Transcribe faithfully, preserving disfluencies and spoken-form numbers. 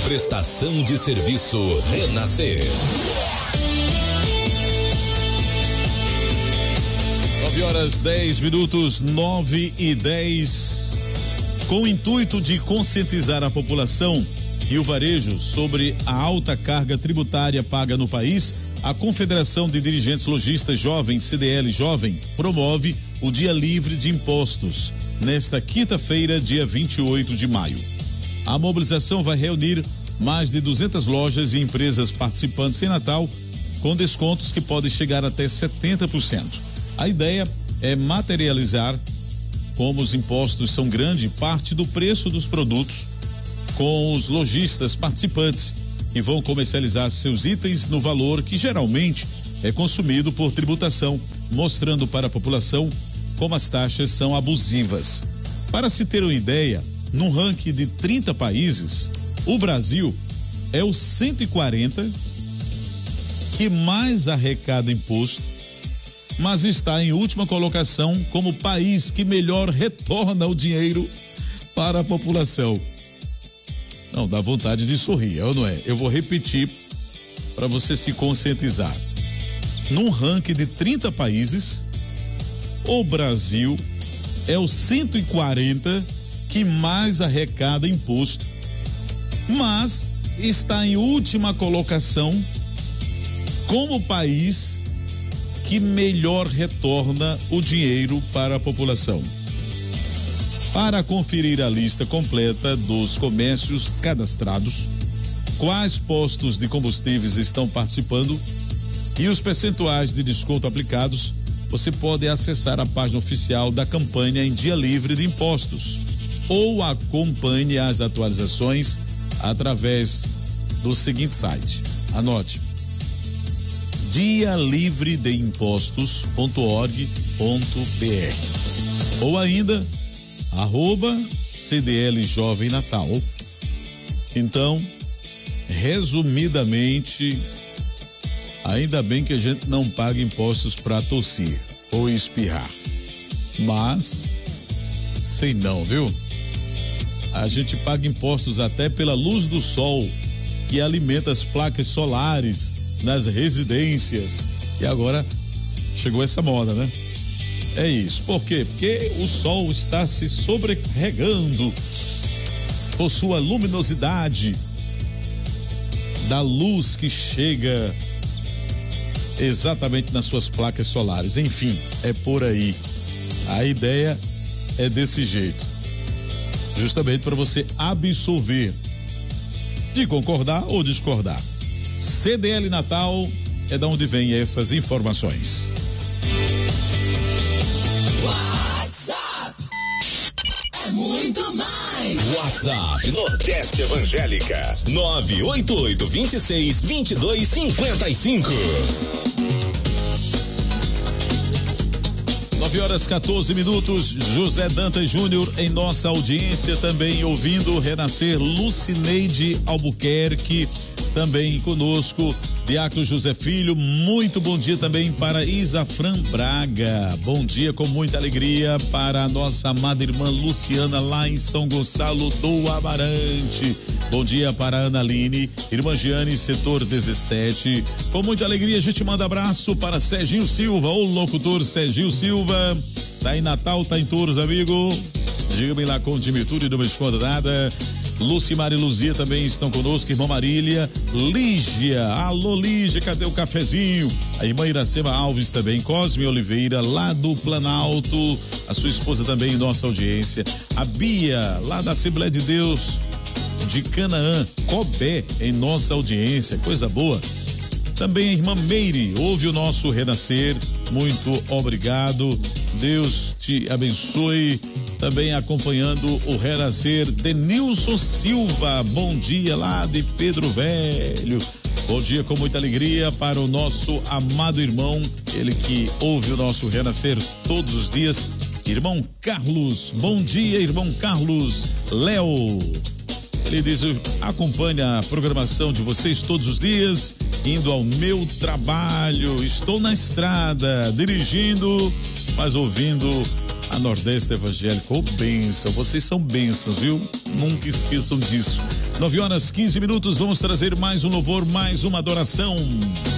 Prestação de serviço Renascer. nove horas dez minutos, nove e dez. Com o intuito de conscientizar a população e o varejo sobre a alta carga tributária paga no país, a Confederação de Dirigentes Lojistas Jovem, C D L Jovem, promove o Dia Livre de Impostos, nesta quinta-feira, dia vinte e oito de maio. A mobilização vai reunir mais de duzentas lojas e empresas participantes em Natal, com descontos que podem chegar até setenta por cento. A ideia é materializar, como os impostos são grande parte do preço dos produtos, com os lojistas participantes que vão comercializar seus itens no valor que geralmente é consumido por tributação, mostrando para a população como as taxas são abusivas. Para se ter uma ideia, no ranking de trinta países, o Brasil é o cento e quarenta que mais arrecada imposto, mas está em última colocação como país que melhor retorna o dinheiro para a população. Não, dá vontade de sorrir, ou não é? Eu vou repetir para você se conscientizar. Num ranking de trinta países, o Brasil é o cento e quarenta que mais arrecada imposto, mas está em última colocação como país que melhor retorna o dinheiro para a população. Para conferir a lista completa dos comércios cadastrados, quais postos de combustíveis estão participando e os percentuais de desconto aplicados, você pode acessar a página oficial da campanha em Dia Livre de Impostos ou acompanhe as atualizações através do seguinte site. Anote: dia livre de impostos ponto org ponto br ou ainda arroba C D L Jovem Natal. Então, resumidamente, ainda bem que a gente não paga impostos para tossir ou espirrar, mas sei não, viu? A gente paga impostos até pela luz do sol que alimenta as placas solares nas residências, e agora chegou essa moda, né? É isso. Por quê? Porque o sol está se sobrecarregando por sua luminosidade da luz que chega exatamente nas suas placas solares. Enfim, é por aí. A ideia é desse jeito, justamente para você absorver, de concordar ou discordar. C D L Natal é da onde vem essas informações. WhatsApp é muito mais. WhatsApp Nordeste Evangélica nove oito oito, dois seis, dois dois cinco cinco. nove horas quatorze minutos, José Dantas Júnior em nossa audiência, também ouvindo Renascer. Lucineide Albuquerque também conosco. Diácono José Filho, muito bom dia também para Isafran Braga. Bom dia com muita alegria para a nossa amada irmã Luciana lá em São Gonçalo do Amarante. Bom dia para a Ana Aline, irmã Giane, setor dezessete. Com muita alegria a gente manda abraço para Serginho Silva, o locutor Serginho Silva. Tá em Natal, tá em Touros, amigo. Diga-me lá com o Dimituri e não me esconda nada. Lucimar e Luzia também estão conosco, irmã Marília, Lígia, alô Lígia, cadê o cafezinho? A irmã Iracema Alves também, Cosme Oliveira, lá do Planalto, a sua esposa também em nossa audiência, a Bia, lá da Assembleia de Deus de Canaã, Cobé, em nossa audiência, coisa boa. Também a irmã Meire, ouve o nosso Renascer, muito obrigado, Deus te abençoe. Também acompanhando o Renascer, Denilson Silva, bom dia lá de Pedro Velho. Bom dia com muita alegria para o nosso amado irmão, ele que ouve o nosso Renascer todos os dias, irmão Carlos. Bom dia, irmão Carlos. Léo, ele diz: acompanha a programação de vocês todos os dias, indo ao meu trabalho, estou na estrada, dirigindo, mas ouvindo a Nordeste Evangélica. Ô, bênção, vocês são bênçãos, viu? Nunca esqueçam disso. nove horas quinze minutos, vamos trazer mais um louvor, mais uma adoração.